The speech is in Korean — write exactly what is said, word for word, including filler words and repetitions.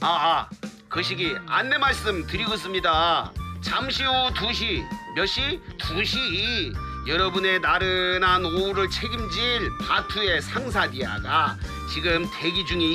아, 아, 그 시기 안내 말씀 드리겠습니다. 잠시 후 두 시, 몇 시? 두 시. 여러분의 나른한 오후를 책임질 바투의 상사디아가 지금 대기 중에